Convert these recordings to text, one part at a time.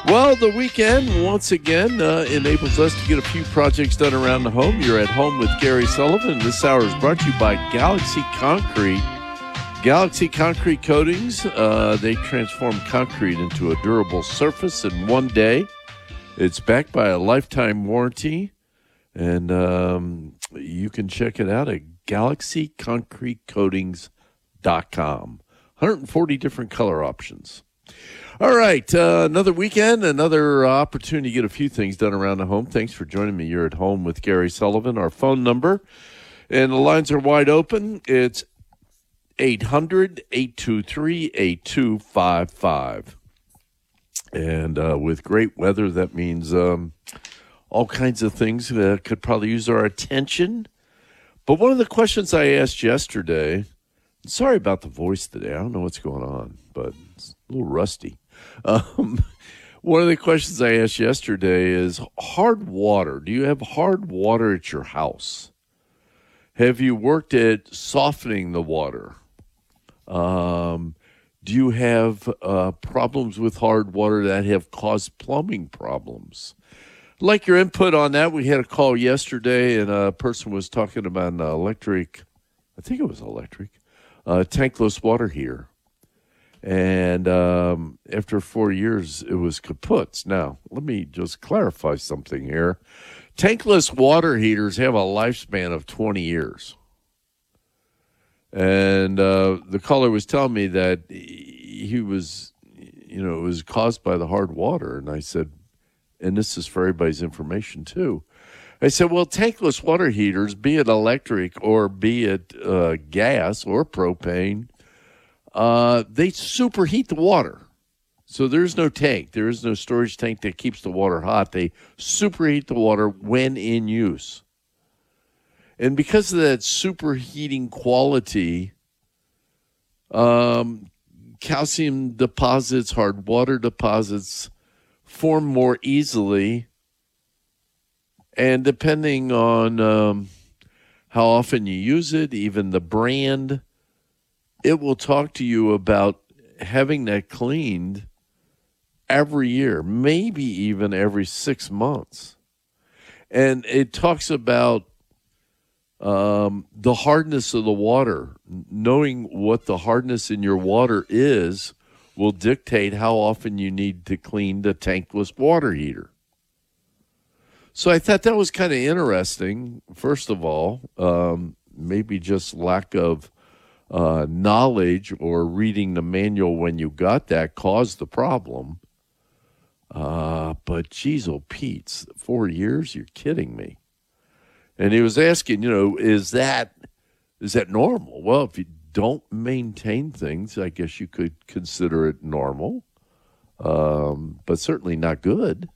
Well, the weekend, once again, enables us to get a few projects done around the home. You're at home with Gary Sullivan. This hour is brought to you by Galaxy Concrete. Galaxy Concrete Coatings, they transform concrete into a durable surface in one day. It's backed by a lifetime warranty, and you can check it out at galaxyconcretecoatings.com. 140 different color options. All right, another weekend, another opportunity to get a few things done around the home. Thanks for joining me. You're at home with Gary Sullivan. Our phone number, and the lines are wide open. It's 800-823-8255. And with great weather, that means all kinds of things could probably use our attention. But one of the questions I asked yesterday, sorry about the voice today. I don't know what's going on, but it's a little rusty. One of the questions I asked yesterday is hard water. Do you have hard water at your house? Have you worked at softening the water? Do you have problems with hard water that have caused plumbing problems? Like your input on that. We had a call yesterday, and a person was talking about an electric, I think it was electric, tankless water heater. And after 4 years, it was kaput. Now, let me just clarify something here. Tankless water heaters have a lifespan of 20 years. And the caller was telling me that he was, it was caused by the hard water. And I said, and this is for everybody's information too. I said, well, tankless water heaters, be it electric or be it gas or propane, they superheat the water. So there's no tank. There is no storage tank that keeps the water hot. They superheat the water when in use. And because of that superheating quality, calcium deposits, hard water deposits form more easily. And depending on how often you use it, even the brand, it will talk to you about having that cleaned every year, maybe even every 6 months. And it talks about the hardness of the water. Knowing what the hardness in your water is will dictate how often you need to clean the tankless water heater. So I thought that was kind of interesting, first of all. Maybe just lack of knowledge or reading the manual when you got that caused the problem. But geez, oh Pete, 4 years? You're kidding me. And he was asking, is that normal? Well, if you don't maintain things, I guess you could consider it normal, but certainly not good.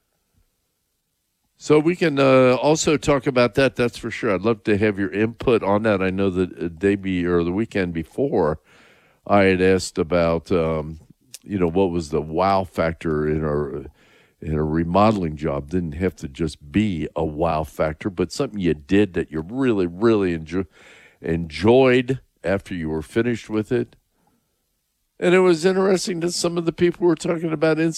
So we can also talk about that. That's for sure. I'd love to have your input on that. I know that the weekend before, I had asked about, what was the wow factor in a remodeling job. Didn't have to just be a wow factor, but something you did that you really, really enjoyed after you were finished with it. And it was interesting that some of the people were talking about